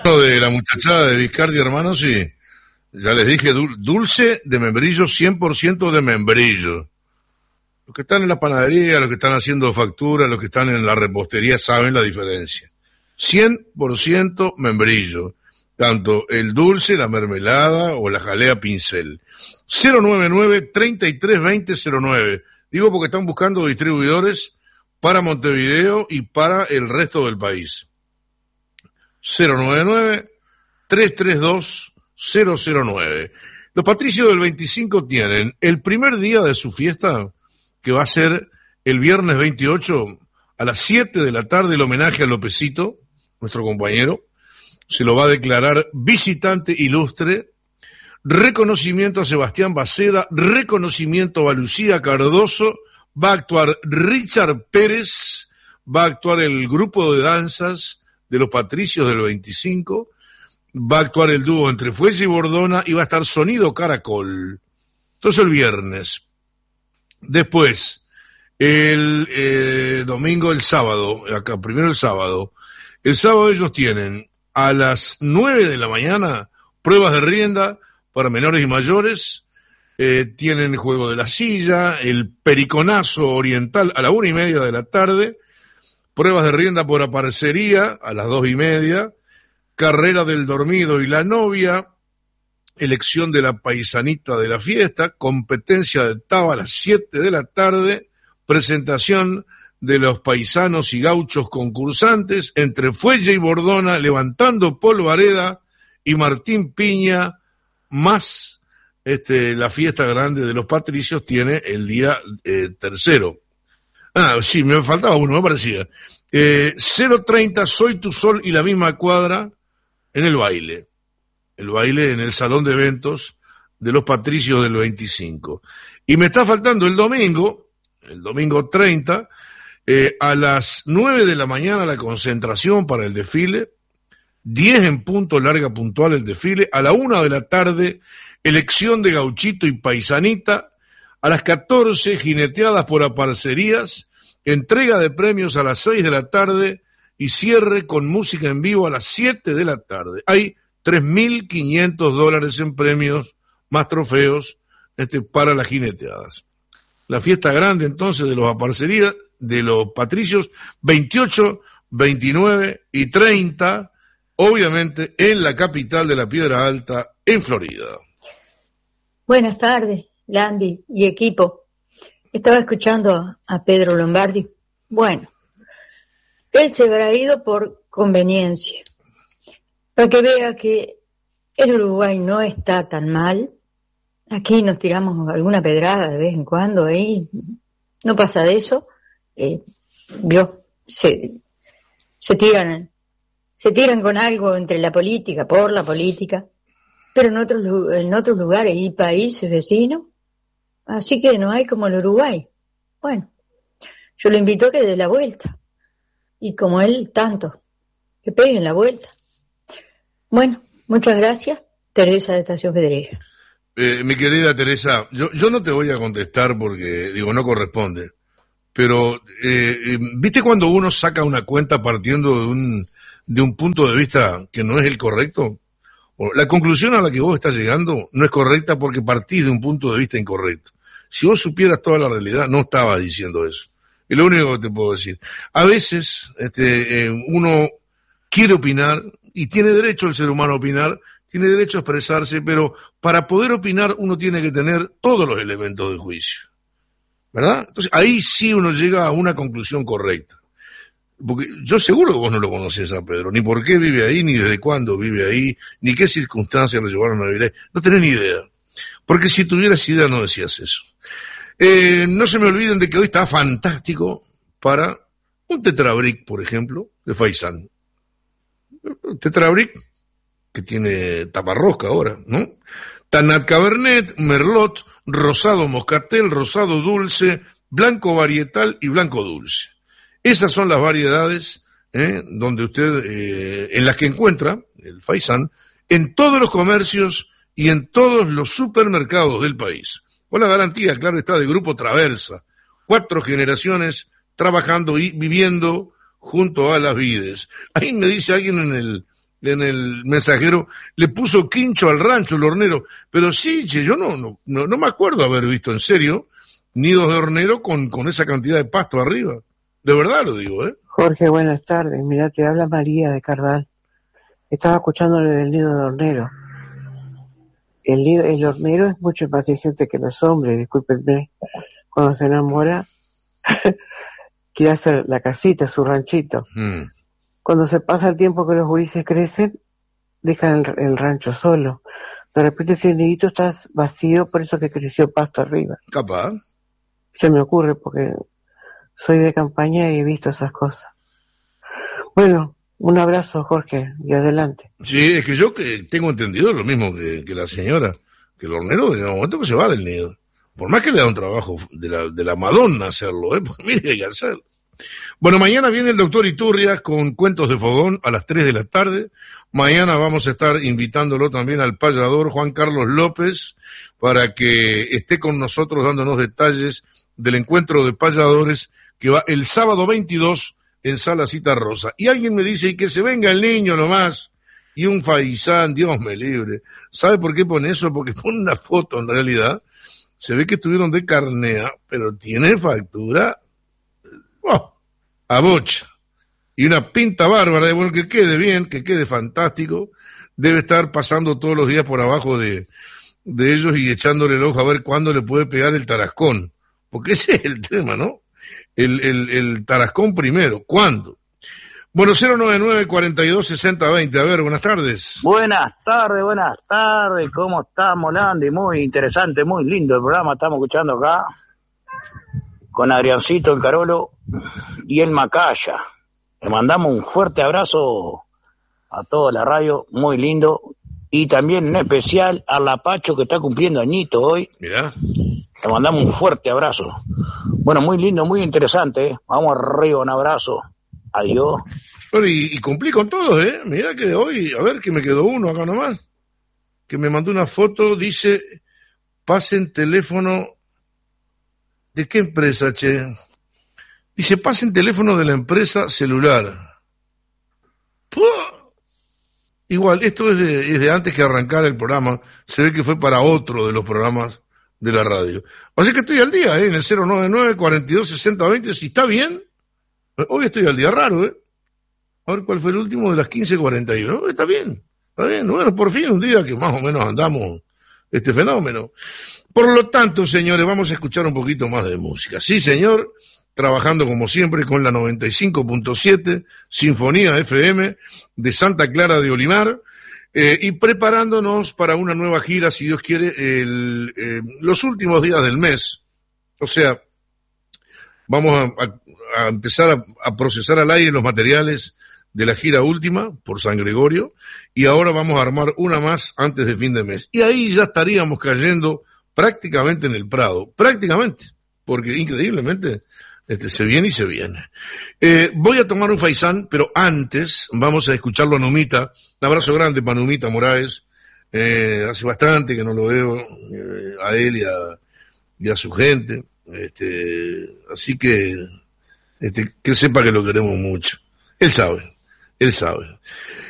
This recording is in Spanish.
Esto de la muchachada de Viscardi, hermanos, y ya les dije, dulce de membrillo, 100% de membrillo. Los que están en la panadería, los que están haciendo factura, los que están en la repostería saben la diferencia. 100% membrillo. Tanto el dulce, la mermelada o la jalea pincel. 099-332009. Digo porque están buscando distribuidores para Montevideo y para el resto del país. 099-332-009. Los patricios del 25 tienen el primer día de su fiesta, que va a ser el viernes 28 a las 7 de la tarde, el homenaje a Lopecito, nuestro compañero. Se lo va a declarar visitante ilustre. Reconocimiento a Sebastián Baceda, reconocimiento a Lucía Cardoso, va a actuar Richard Pérez, va a actuar el grupo de danzas de los patricios del 25, va a actuar el dúo entre Fuelle y Bordona y va a estar Sonido Caracol. Entonces el viernes. Después, el domingo, el sábado, acá primero el sábado. El sábado ellos tienen a las 9 de la mañana pruebas de rienda para menores y mayores, tienen juego de la silla, el periconazo oriental a la 1:30 de la tarde, pruebas de rienda por aparcería a las 2:30, carrera del dormido y la novia, elección de la paisanita de la fiesta, competencia de taba a las 7 de la tarde, presentación de los paisanos y gauchos concursantes entre Fuelle y Bordona, levantando polvareda y Martín Piña, más la fiesta grande de los patricios tiene el día tercero. Sí, me faltaba uno, me parecía. 0:30, Soy tu sol y la misma cuadra en el baile. El baile en el salón de eventos de los patricios del 25. Y me está faltando el domingo 30, a las 9 de la mañana la concentración para el desfile, 10 en punto, larga puntual el desfile, a la 1 de la tarde, elección de gauchito y paisanita, a las 14, jineteadas por aparcerías, entrega de premios a las 6 de la tarde y cierre con música en vivo a las 7 de la tarde. Hay $3.500 en premios, más trofeos, para las jineteadas. La fiesta grande entonces de los aparcerías, de los patricios, 28, 29 y 30, obviamente en la capital de la Piedra Alta, en Florida. Buenas tardes, Landy y equipo. Estaba escuchando a Pedro Lombardi. Bueno, él se habrá ido por conveniencia, para que vea que el Uruguay no está tan mal. Aquí nos tiramos alguna pedrada de vez en cuando, ahí no pasa de eso. Se tiran con algo entre la política, por la política, pero en otros lugares y países vecinos, así que no hay como el Uruguay. Bueno, yo lo invito a que dé la vuelta, y como él tanto, que peguen la vuelta. Bueno, muchas gracias, Teresa de Estación Federal. Mi querida Teresa, yo no te voy a contestar porque, no corresponde, pero ¿viste cuando uno saca una cuenta partiendo de un punto de vista que no es el correcto? Bueno, la conclusión a la que vos estás llegando no es correcta porque partís de un punto de vista incorrecto. Si vos supieras toda la realidad, no estaba diciendo eso. Es lo único que te puedo decir. A veces uno quiere opinar, y tiene derecho el ser humano a opinar, tiene derecho a expresarse, pero para poder opinar uno tiene que tener todos los elementos de juicio, ¿verdad? Entonces ahí sí uno llega a una conclusión correcta. Porque yo seguro que vos no lo conocés a Pedro, ni por qué vive ahí, ni desde cuándo vive ahí, ni qué circunstancias lo llevaron a vivir ahí. No tenés ni idea. Porque si tuvieras idea no decías eso. No se me olviden de que hoy está fantástico para un tetrabric, por ejemplo, de Faisán. Tetrabric que tiene taparrosca ahora, ¿no? Tanat Cabernet, Merlot, Rosado Moscatel, Rosado Dulce, Blanco Varietal y Blanco Dulce. Esas son las variedades donde usted, en las que encuentra el Faisán, en todos los comercios y en todos los supermercados del país. Con la garantía, claro está, de Grupo Traversa. 4 generaciones trabajando y viviendo junto a las vides. Ahí me dice alguien en el mensajero, le puso quincho al rancho, el hornero. Pero sí, che, yo no me acuerdo haber visto en serio nidos de hornero con esa cantidad de pasto arriba. De verdad lo digo, ¿eh? Jorge, buenas tardes. Mira, te habla María de Cardal. Estaba escuchándole del nido de hornero. El hornero es mucho más eficiente que los hombres, discúlpenme. Cuando se enamora, quiere hacer la casita, su ranchito. Cuando se pasa el tiempo que los gurises crecen, dejan el rancho solo. De repente ese nidito está vacío, por eso que creció pasto arriba. Capaz. Se me ocurre porque soy de campaña y he visto esas cosas. Bueno, un abrazo, Jorge, y adelante. Sí, es que yo que tengo entendido lo mismo que la señora, que el hornero en el momento que se va del nido. Por más que le da un trabajo de la Madonna hacerlo, pues mire, hay que hacerlo. Bueno, mañana viene el doctor Iturrias con Cuentos de Fogón a las 3 de la tarde. Mañana vamos a estar invitándolo también al payador Juan Carlos López para que esté con nosotros dándonos detalles del encuentro de payadores que va el sábado 22 en Sala Cita Rosa. Y alguien me dice, y que se venga el niño nomás, y un faisán, Dios me libre. ¿Sabe por qué pone eso? Porque pone una foto en realidad, se ve que estuvieron de carnea, pero tiene factura a bocha. Y una pinta bárbara, de bueno, que quede bien, que quede fantástico. Debe estar pasando todos los días por abajo de ellos y echándole el ojo a ver cuándo le puede pegar el tarascón. Porque ese es el tema, ¿no? El tarascón primero. ¿Cuándo? Bueno, 099-4260-20. A ver, buenas tardes. Buenas tardes. ¿Cómo estamos, Landy? Muy interesante, muy lindo el programa. Estamos escuchando acá con Adriancito el Carolo y el Macaya. Le mandamos un fuerte abrazo a toda la radio, muy lindo. Y también en especial a la Pacho que está cumpliendo añito hoy. Mirá. Le mandamos un fuerte abrazo. Bueno, muy lindo, muy interesante, ¿eh? Vamos arriba, un abrazo. Adiós. Bueno, y cumplí con todo, ¿eh? Mirá que hoy, a ver, que me quedó uno acá nomás. Que me mandó una foto, dice, pasen teléfono. ¿De qué empresa, che? Dice, pasen teléfono de la empresa celular. ¡Puh! Igual, esto es de antes que arrancara el programa. Se ve que fue para otro de los programas de la radio. Así que estoy al día, en el 099-4260-20. Si está bien, hoy estoy al día raro, A ver cuál fue el último de las 15:41. Está bien. Bueno, por fin un día que más o menos andamos este fenómeno. Por lo tanto, señores, vamos a escuchar un poquito más de música. Sí, señor, trabajando como siempre con la 95.7 Sinfonía FM de Santa Clara de Olimar, y preparándonos para una nueva gira, si Dios quiere, los últimos días del mes. O sea, vamos a empezar a procesar al aire los materiales de la gira última por San Gregorio, y ahora vamos a armar una más antes de fin de mes. Y ahí ya estaríamos cayendo prácticamente en el Prado, prácticamente, porque increíblemente se viene y se viene. Voy a tomar un faisán, pero antes vamos a escucharlo a Numita. Un abrazo grande para Numita Moraes. Hace bastante que no lo veo, a él y a su gente. Así que sepa que lo queremos mucho. Él sabe.